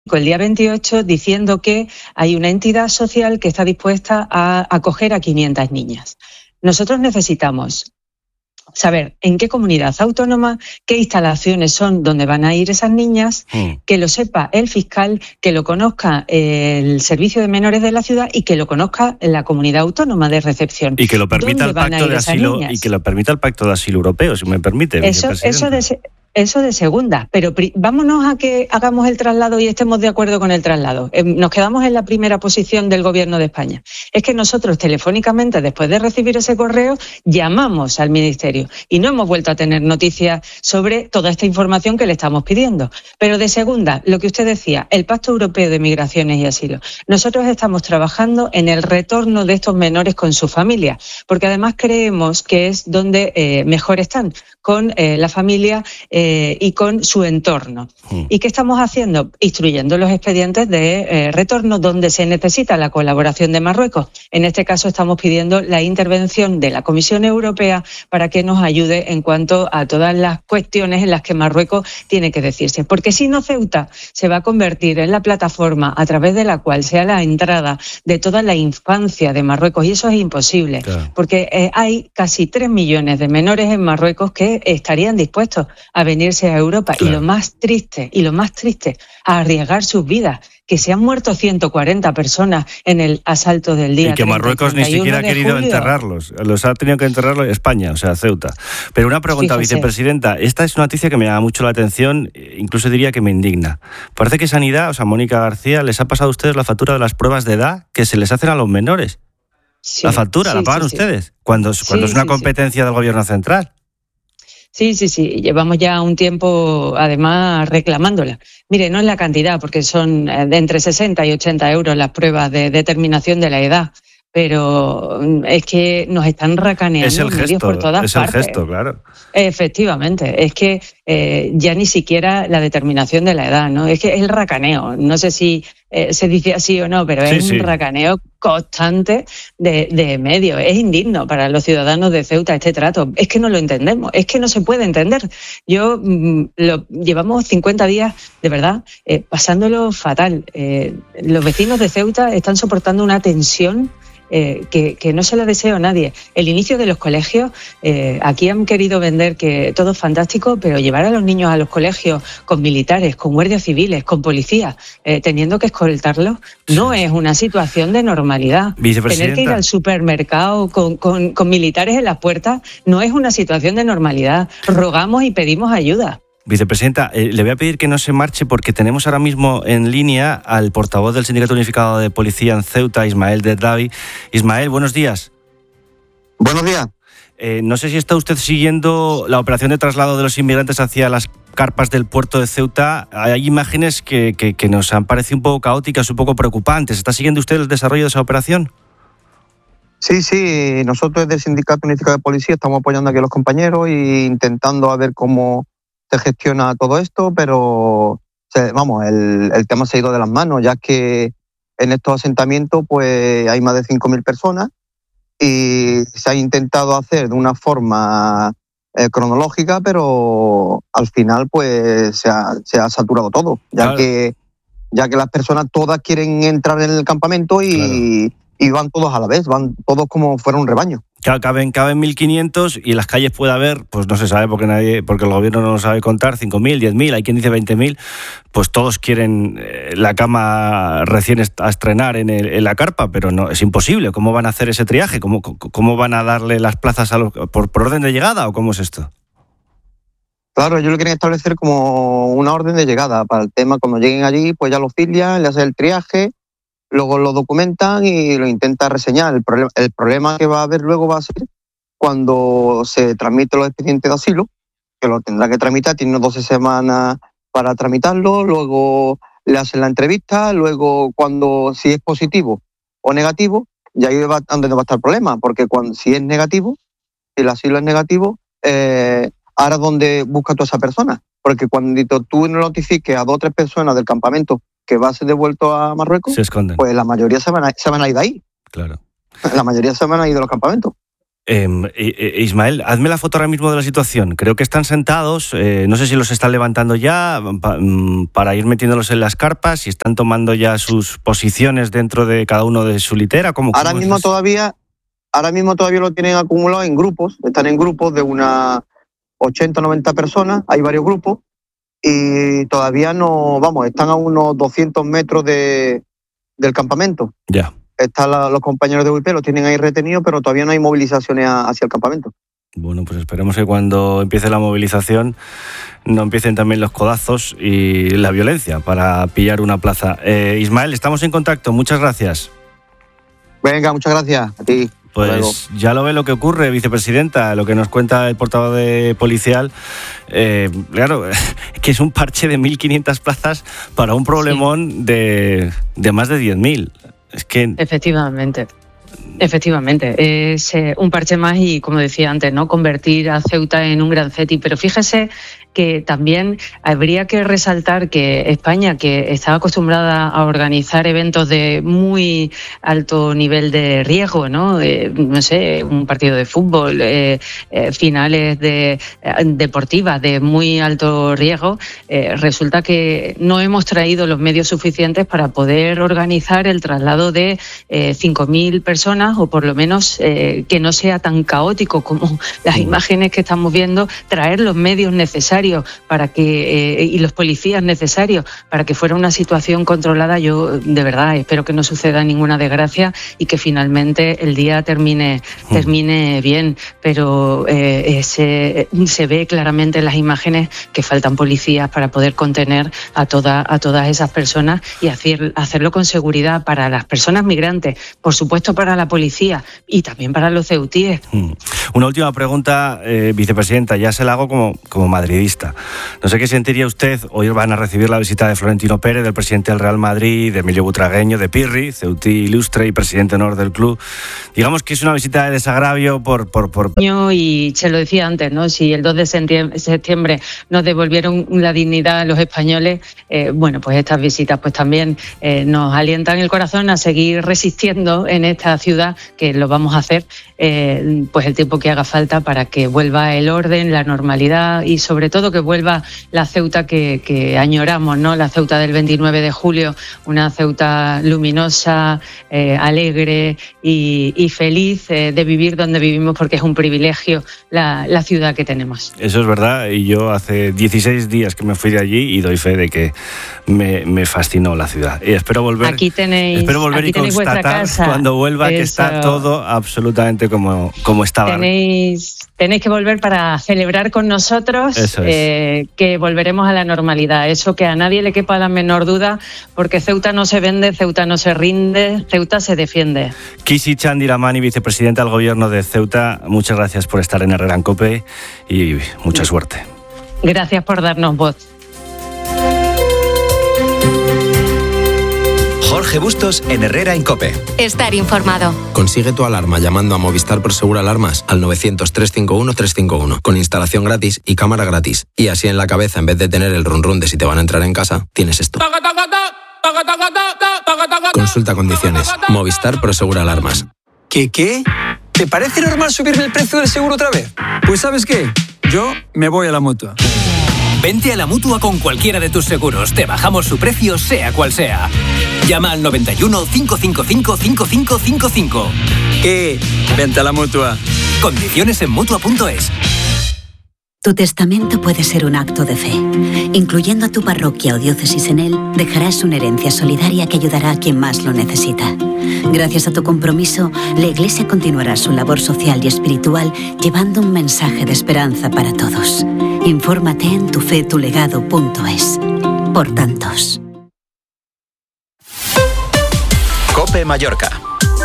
el día 28 diciendo que hay una entidad social que está dispuesta a acoger a 500 niñas. Nosotros necesitamos saber en qué comunidad autónoma, qué instalaciones son donde van a ir esas niñas, que lo sepa el fiscal, que lo conozca el Servicio de Menores de la ciudad y que lo conozca la comunidad autónoma de recepción. Y que lo permita el pacto de asilo y que lo permita el pacto de asilo europeo, si me permite. Eso de segunda, pero vámonos a que hagamos el traslado y estemos de acuerdo con el traslado. Nos quedamos en la primera posición del Gobierno de España. Es que nosotros telefónicamente, después de recibir ese correo, llamamos al Ministerio y no hemos vuelto a tener noticias sobre toda esta información que le estamos pidiendo. Pero de segunda, lo que usted decía, el Pacto Europeo de Migraciones y Asilo. Nosotros estamos trabajando en el retorno de estos menores con su familia, porque además creemos que es donde mejor están, con la familia y con su entorno. ¿Y qué estamos haciendo? Instruyendo los expedientes de retorno donde se necesita la colaboración de Marruecos. En este caso estamos pidiendo la intervención de la Comisión Europea para que nos ayude en cuanto a todas las cuestiones en las que Marruecos tiene que decirse. Porque si no, Ceuta se va a convertir en la plataforma a través de la cual sea la entrada de toda la infancia de Marruecos, y eso es imposible, claro. Porque hay casi 3 millones de menores en Marruecos que estarían dispuestos a venirse a Europa, claro. Y lo más triste, a arriesgar sus vidas, que se han muerto 140 personas en el asalto del día 30, y que Marruecos ni siquiera ha querido enterrarlos, los ha tenido que enterrar España, o sea, Ceuta. Pero una pregunta, fíjese, vicepresidenta, esta es una noticia que me llama mucho la atención, incluso diría que me indigna. Parece que Sanidad, o sea, Mónica García, les ha pasado a ustedes la factura de las pruebas de edad que se les hacen a los menores. Sí, la factura, ¿la pagan ustedes? Cuando es una competencia del Gobierno central. Sí, llevamos ya un tiempo, además, reclamándola. Mire, no es la cantidad, porque son de entre 60 y 80 euros las pruebas de determinación de la edad, pero es que nos están racaneando medios por todas partes. Es el gesto, claro. Efectivamente, es que ya ni siquiera la determinación de la edad, ¿no? Es que es el racaneo, no sé si se dice así o no, pero es un racaneo constante de medios. Es indigno para los ciudadanos de Ceuta este trato. Es que no lo entendemos, es que no se puede entender. Llevamos 50 días, de verdad, pasándolo fatal. Los vecinos de Ceuta están soportando una tensión que no se la deseo a nadie. El inicio de los colegios, aquí han querido vender que todo es fantástico, pero llevar a los niños a los colegios con militares, con guardias civiles, con policías, teniendo que escoltarlos, no es una situación de normalidad. Tener que ir al supermercado con militares en las puertas no es una situación de normalidad. Rogamos y pedimos ayuda. Vicepresidenta, le voy a pedir que no se marche porque tenemos ahora mismo en línea al portavoz del Sindicato Unificado de Policía en Ceuta, Ismael Dedavi. Ismael, buenos días. Buenos días. No sé si está usted siguiendo la operación de traslado de los inmigrantes hacia las carpas del puerto de Ceuta. Hay imágenes que nos han parecido un poco caóticas, un poco preocupantes. ¿Está siguiendo usted el desarrollo de esa operación? Sí. Nosotros desde el Sindicato Unificado de Policía estamos apoyando aquí a los compañeros e intentando a ver cómo se gestiona todo esto, pero el tema se ha ido de las manos, ya que en estos asentamientos pues hay más de 5.000 personas y se ha intentado hacer de una forma cronológica, pero al final pues se ha saturado todo, ya que las personas todas quieren entrar en el campamento y van todos a la vez, van todos como fuera un rebaño. Caben 1.500 y en las calles puede haber, pues no se sabe porque el gobierno no lo sabe contar, 5.000, 10.000, hay quien dice 20.000, pues todos quieren la cama recién a estrenar en la carpa, pero no, es imposible. ¿Cómo van a hacer ese triaje? ¿Cómo van a darle las plazas por orden de llegada o cómo es esto? Claro, ellos lo quieren establecer como una orden de llegada para el tema. Cuando lleguen allí, pues ya lo filian, le hacen el triaje, luego lo documentan y lo intentan reseñar. El problema que va a haber luego va a ser cuando se tramiten los expedientes de asilo, que lo tendrá que tramitar, tiene unas 12 semanas para tramitarlo, luego le hacen la entrevista, luego si es positivo o negativo, y ahí va donde va a estar el problema, porque si es negativo, si el asilo es negativo, ahora ¿dónde busca toda esa persona? Porque cuando tú no notifiques a 2 o 3 personas del campamento que va a ser devuelto a Marruecos, se esconden. Pues la mayoría se van a ir de ahí. Claro. La mayoría se van a ir de los campamentos. Ismael, hazme la foto ahora mismo de la situación. Creo que están sentados, no sé si los están levantando ya para ir metiéndolos en las carpas, si están tomando ya sus posiciones dentro de cada uno de su litera. Ahora mismo todavía lo tienen acumulado en grupos, están en grupos de unas 80 o 90 personas, hay varios grupos, y todavía están a unos 200 metros del campamento. Ya. Los compañeros de UIP los tienen ahí retenidos, pero todavía no hay movilizaciones hacia el campamento. Bueno, pues esperemos que cuando empiece la movilización no empiecen también los codazos y la violencia para pillar una plaza. Ismael, estamos en contacto, muchas gracias. Venga, muchas gracias a ti. Pues ya lo ve lo que ocurre, vicepresidenta, lo que nos cuenta el portavoz de policial. Claro, que es un parche de 1.500 plazas para un problemón de más de 10.000. Es que... Efectivamente, es un parche más y, como decía antes, ¿no?, convertir a Ceuta en un gran CETI. Pero fíjese que también habría que resaltar que España, que estaba acostumbrada a organizar eventos de muy alto nivel de riesgo, ¿no? No sé, un partido de fútbol, finales deportivas de muy alto riesgo, resulta que no hemos traído los medios suficientes para poder organizar el traslado de 5.000 personas, o por lo menos que no sea tan caótico como las imágenes que estamos viendo, traer los medios necesarios para que y los policías necesarios para que fuera una situación controlada. Yo de verdad espero que no suceda ninguna desgracia y que finalmente el día termine bien, pero se ve claramente en las imágenes que faltan policías para poder contener a todas esas personas y hacerlo con seguridad para las personas migrantes, por supuesto para la policía y también para los ceutíes. Una última pregunta, vicepresidenta, ya se la hago como madridista. No sé qué sentiría usted, hoy van a recibir la visita de Florentino Pérez, del presidente del Real Madrid, de Emilio Butragueño, de Pirri, ceutí ilustre y presidente honor del club. Digamos que es una visita de desagravio por... Y se lo decía antes, ¿no? Si el 2 de septiembre nos devolvieron la dignidad a los españoles, bueno, pues estas visitas pues también nos alientan el corazón a seguir resistiendo en esta ciudad, que lo vamos a hacer pues el tiempo que haga falta para que vuelva el orden, la normalidad y sobre todo que vuelva la Ceuta que añoramos, ¿no? La Ceuta del 29 de julio, una Ceuta luminosa, alegre y feliz de vivir donde vivimos, porque es un privilegio la ciudad que tenemos. Eso es verdad, y yo hace 16 días que me fui de allí y doy fe de que me fascinó la ciudad. Y espero volver y constatar cuando vuelva que está todo absolutamente como estaba. Tenéis que volver para celebrar con nosotros que volveremos a la normalidad. Eso que a nadie le quepa la menor duda, porque Ceuta no se vende, Ceuta no se rinde, Ceuta se defiende. Kisi Chandiramani, vicepresidenta del Gobierno de Ceuta, muchas gracias por estar en Herrera en COPE y mucha suerte. Gracias por darnos voz. Jorge Bustos en Herrera en COPE. Estar informado. Consigue tu alarma llamando a Movistar Prosegur Alarmas al 900-351-351 con instalación gratis y cámara gratis. Y así en la cabeza, en vez de tener el run run de si te van a entrar en casa, tienes esto. Consulta condiciones. Movistar Prosegur Alarmas. ¿Qué? ¿Te parece normal subirme el precio del seguro otra vez? Pues ¿sabes qué? Yo me voy a la Mutua. Vente a la Mutua con cualquiera de tus seguros. Te bajamos su precio, sea cual sea. Llama al 91 555 5555. ¿Qué? Vente a la Mutua. Condiciones en Mutua.es. Tu testamento puede ser un acto de fe. Incluyendo a tu parroquia o diócesis en él, dejarás una herencia solidaria que ayudará a quien más lo necesita. Gracias a tu compromiso, la Iglesia continuará su labor social y espiritual llevando un mensaje de esperanza para todos. Infórmate en tufetulegado.es. Por tantos. COPE Mallorca.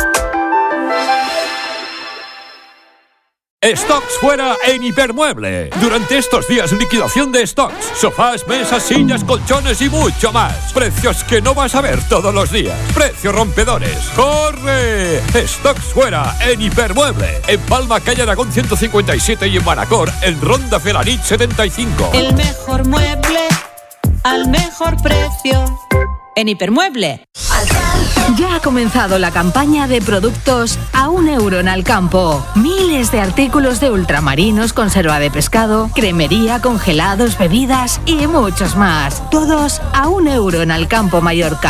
Stocks fuera en Hipermueble. Durante estos días, liquidación de stocks. Sofás, mesas, sillas, colchones y mucho más. Precios que no vas a ver todos los días. Precios rompedores. ¡Corre! Stocks fuera en Hipermueble. En Palma, calle Aragón 157 y en Manacor, en Ronda Felanit 75. El mejor mueble al mejor precio. En Hipermueble. Ya ha comenzado la campaña de productos a €1 en Alcampo. Miles de artículos de ultramarinos, conserva de pescado, cremería, congelados, bebidas y muchos más. Todos a €1 en Alcampo, Mallorca.